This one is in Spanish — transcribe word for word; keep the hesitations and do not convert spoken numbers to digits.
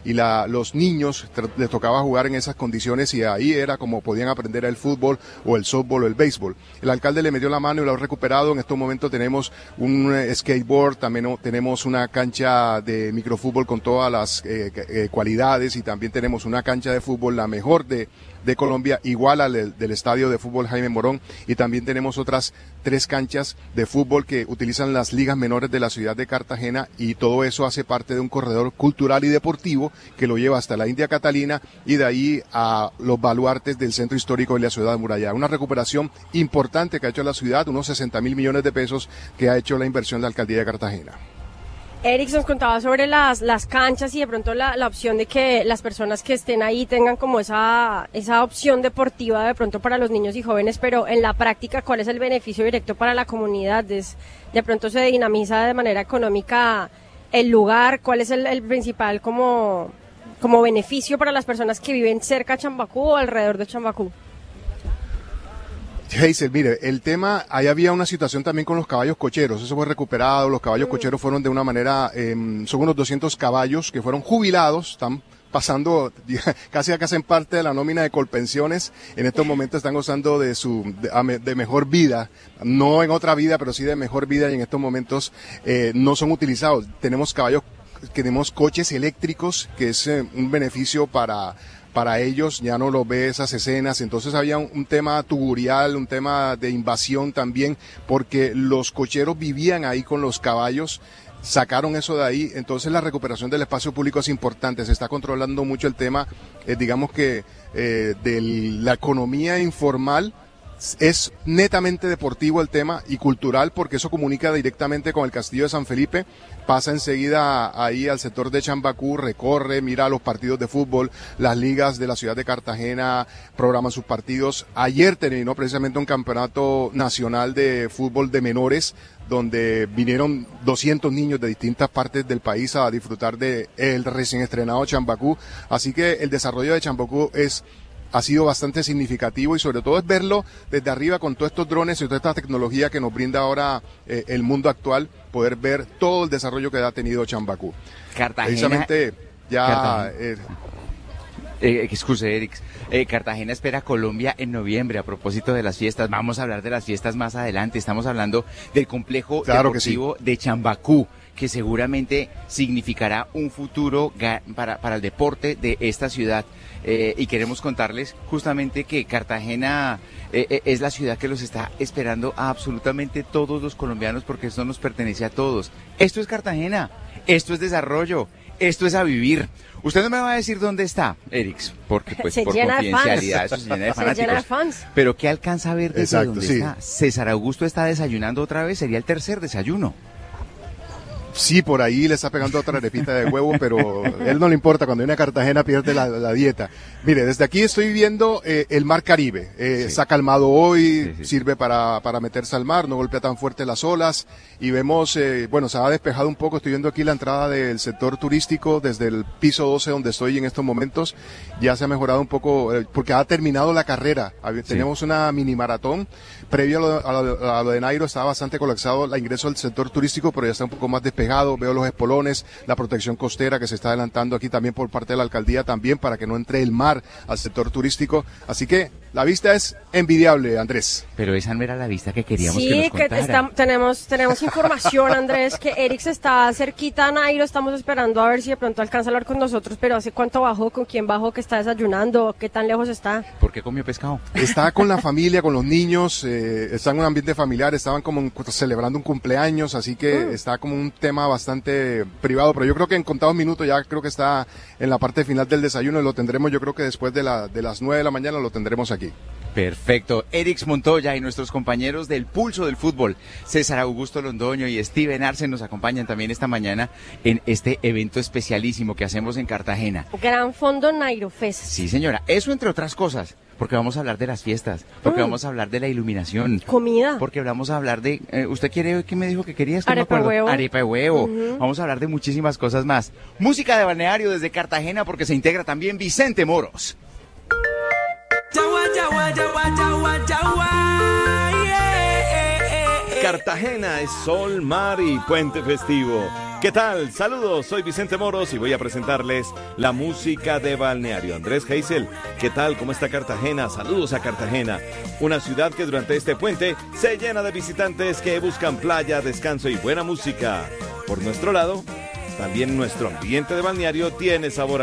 y la, los niños les tocaba jugar en esas condiciones y ahí era como podían aprender el fútbol o el softball o el béisbol. El alcalde le metió la mano y lo ha recuperado. En estos momentos tenemos un skateboard, también tenemos una cancha de microfútbol con todas las eh, eh, cualidades y también tenemos una cancha de fútbol, la mejor de de Colombia, igual al del estadio de fútbol Jaime Morón, y también tenemos otras tres canchas de fútbol que utilizan las ligas menores de la ciudad de Cartagena, y todo eso hace parte de un corredor cultural y deportivo que lo lleva hasta la India Catalina y de ahí a los baluartes del centro histórico de la ciudad amurallada. Una recuperación importante que ha hecho la ciudad, unos sesenta mil millones de pesos que ha hecho la inversión de la alcaldía de Cartagena. Eric nos contaba sobre las las canchas y de pronto la, la opción de que las personas que estén ahí tengan como esa esa opción deportiva de pronto para los niños y jóvenes, pero en la práctica, ¿cuál es el beneficio directo para la comunidad? Es, de pronto se dinamiza de manera económica el lugar, ¿cuál es el, el principal como, como beneficio para las personas que viven cerca de Chambacú o alrededor de Chambacú? Hazel, mire, el tema, ahí había una situación también con los caballos cocheros, eso fue recuperado, los caballos mm. cocheros fueron de una manera, eh, son unos doscientos caballos que fueron jubilados, están pasando, casi acá hacen parte de la nómina de Colpensiones, en estos momentos están gozando de su, de, de mejor vida, no en otra vida, pero sí de mejor vida, y en estos momentos eh, no son utilizados. Tenemos caballos, tenemos coches eléctricos, que es eh, un beneficio para para ellos, ya no lo ve esas escenas. Entonces había un, un tema tugurial, un tema de invasión también, porque los cocheros vivían ahí con los caballos, sacaron eso de ahí. Entonces la recuperación del espacio público es importante, se está controlando mucho el tema, eh, digamos que eh, de la economía informal. Es netamente deportivo el tema y cultural, porque eso comunica directamente con el Castillo de San Felipe, pasa enseguida ahí al sector de Chambacú, recorre, mira los partidos de fútbol, las ligas de la ciudad de Cartagena programan sus partidos. Ayer terminó precisamente un campeonato nacional de fútbol de menores, donde vinieron doscientos niños de distintas partes del país a disfrutar de el recién estrenado Chambacú, así que el desarrollo de Chambacú es ha sido bastante significativo, y sobre todo es verlo desde arriba con todos estos drones y toda esta tecnología que nos brinda ahora eh, el mundo actual, poder ver todo el desarrollo que ha tenido Chambacú. Cartagena. Precisamente ya... Cartagena. Eh, Eh, excuse, Eric. Eh, Cartagena espera a Colombia en noviembre a propósito de las fiestas. Vamos a hablar de las fiestas más adelante. Estamos hablando del complejo claro deportivo sí. de Chambacú, que seguramente significará un futuro para, para el deporte de esta ciudad. Eh, y queremos contarles justamente que Cartagena eh, es la ciudad que los está esperando a absolutamente todos los colombianos, porque esto nos pertenece a todos. Esto es Cartagena, esto es desarrollo, esto es a vivir. Usted no me va a decir dónde está, Erix, porque pues se por llena confidencialidad de eso se llena de fanáticos. Se llena de fans. Pero ¿qué alcanza a ver desde Exacto, dónde sí. está? César Augusto está desayunando otra vez, sería el tercer desayuno. Sí, por ahí le está pegando otra arepita de huevo, pero a él no le importa, cuando viene a Cartagena pierde la, la dieta. Mire, desde aquí estoy viendo eh, el mar Caribe, eh, Sí. está calmado hoy, Sí, sí. sirve para, para meterse al mar, no golpea tan fuerte las olas, y vemos, eh, bueno, se ha despejado un poco, estoy viendo aquí la entrada del sector turístico desde el piso doce donde estoy en estos momentos, ya se ha mejorado un poco, eh, porque ha terminado la carrera, Hab- Sí. tenemos una mini maratón, previo a lo, a, lo, a lo de Nairo estaba bastante colapsado el ingreso al sector turístico, pero ya está un poco más despejado, veo los espolones, la protección costera que se está adelantando aquí también por parte de la alcaldía también para que no entre el mar al sector turístico, así que la vista es envidiable, Andrés. Pero esa no era la vista que queríamos Sí, que nos que contara. está- tenemos tenemos información, Andrés, que Eric está cerquita a Nairo, estamos esperando a ver si de pronto alcanza a hablar con nosotros, pero ¿hace cuánto bajó? ¿Con quién bajó? ¿Qué está desayunando? ¿Qué tan lejos está? ¿Por qué comió pescado? Está con la familia, con los niños, eh, está en un ambiente familiar, estaban como un- celebrando un cumpleaños, así que Mm. está como un tema bastante privado, pero yo creo que en contados minutos ya creo que está en la parte final del desayuno y lo tendremos, yo creo que después de, la, de las nueve de la mañana lo tendremos aquí. Perfecto. Erix Montoya y nuestros compañeros del Pulso del Fútbol, César Augusto Londoño y Steven Arce, nos acompañan también esta mañana en este evento especialísimo que hacemos en Cartagena. Gran Fondo Nairo Fest. Sí, señora. Eso entre otras cosas, porque vamos a hablar de las fiestas, porque Mm. vamos a hablar de la iluminación, Comida. porque vamos a hablar de... eh, ¿Usted quiere qué me dijo que quería? Es que no me Arepa acuerdo. huevo. Arepa de huevo. Ujú. Vamos a hablar de muchísimas cosas más. Música de balneario desde Cartagena, porque se integra también Vicente Moros. Yawa, yawa, yawa, yawa, yawa. Yeah, yeah, yeah, yeah. Cartagena es sol, mar y puente festivo. ¿Qué tal? Saludos, soy Vicente Moros y voy a presentarles la música de balneario. Andrés Heisel, ¿qué tal? ¿Cómo está Cartagena? Saludos a Cartagena, una ciudad que durante este puente se llena de visitantes que buscan playa, descanso y buena música. Por nuestro lado, también nuestro ambiente de balneario tiene sabor a